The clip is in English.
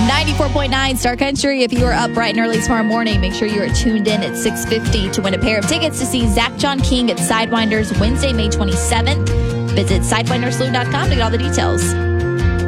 94.9 Star Country. If you are up bright and early tomorrow morning, make sure you are tuned in at 6:50 to win a pair of tickets to see Zach John King at Sidewinders Wednesday, May 27th. Visit sidewindersaloon.com to get all the details.